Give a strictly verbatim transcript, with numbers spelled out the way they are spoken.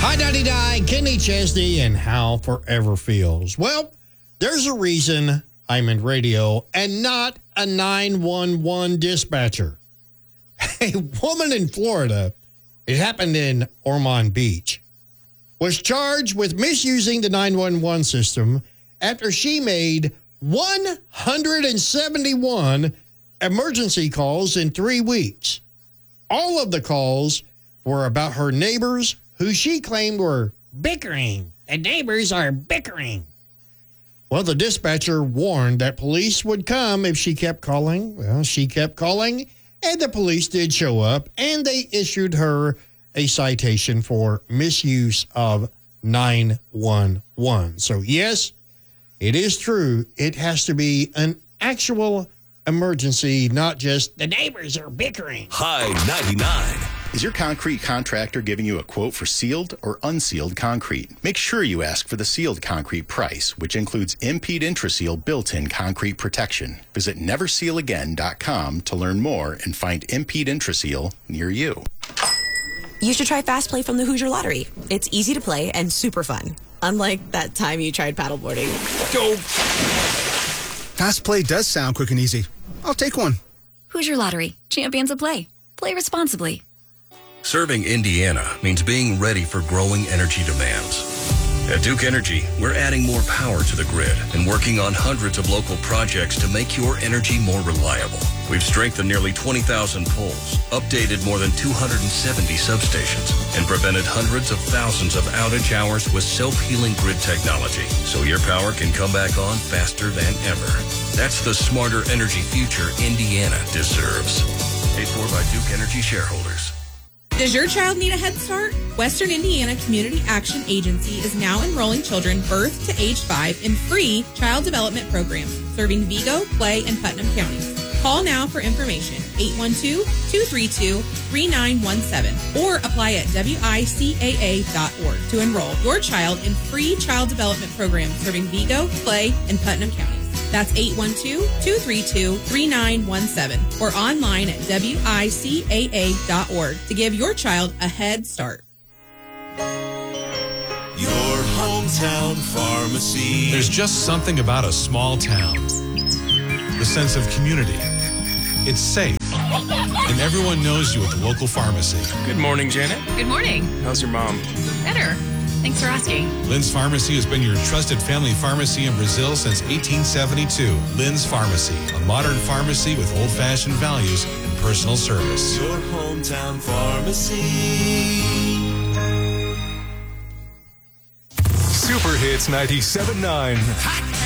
Hi, ninety-nine, Kenny Chesney, and how forever feels. Well, there's a reason I'm in radio and not a nine one one dispatcher. A woman in Florida, it happened in Ormond Beach, was charged with misusing the nine one one system after she made one hundred seventy-one emergency calls in three weeks. All of the calls were about her neighbors, who she claimed were bickering. The neighbors are bickering. Well, the dispatcher warned that police would come if she kept calling. Well, she kept calling, and the police did show up, and they issued her a citation for misuse of nine one one. So, yes, it is true. It has to be an actual emergency, not just the neighbors are bickering. High ninety-nine. Is your concrete contractor giving you a quote for sealed or unsealed concrete? Make sure you ask for the sealed concrete price, which includes Impede Intraseal built-in concrete protection. Visit never seal again dot com to learn more and find Impede Intraseal near you. You should try Fast Play from the Hoosier Lottery. It's easy to play and super fun. Unlike that time you tried paddleboarding. Go! Fast Play does sound quick and easy. I'll take one. Hoosier Lottery. Champions of play. Play responsibly. Serving Indiana means being ready for growing energy demands. At Duke Energy, we're adding more power to the grid and working on hundreds of local projects to make your energy more reliable. We've strengthened nearly twenty thousand poles, updated more than two hundred seventy substations, and prevented hundreds of thousands of outage hours with self-healing grid technology, so your power can come back on faster than ever. That's the smarter energy future Indiana deserves. Paid for by Duke Energy shareholders. Does your child need a head start? Western Indiana Community Action Agency is now enrolling children birth to age five in free child development programs serving Vigo, Clay, and Putnam counties. Call now for information, eight one two, two three two, three nine one seven, or apply at W I C A A dot org to enroll your child in free child development programs serving Vigo, Clay, and Putnam counties. That's eight one two, two three two, three nine one seven or online at W I C A A dot org to give your child a head start. Your hometown pharmacy. There's just something about a small town. The sense of community. It's safe. And everyone knows you at the local pharmacy. Good morning, Janet. Good morning. How's your mom? Better. Thanks for asking. Lynn's Pharmacy has been your trusted family pharmacy in Brazil since eighteen seventy-two. Lynn's Pharmacy, a modern pharmacy with old-fashioned values and personal service. Your hometown pharmacy. Super Hits ninety-seven point nine. Hot